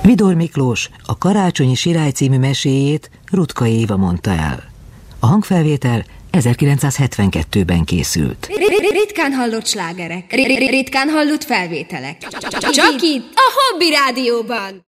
Vidor Miklós a Karácsonyi Sirály című meséjét Rutka Éva mondta el. A hangfelvétel 1972-ben készült. Ritkán hallott slágerek, ritkán hallott felvételek. Csak itt, a Hobby Rádióban!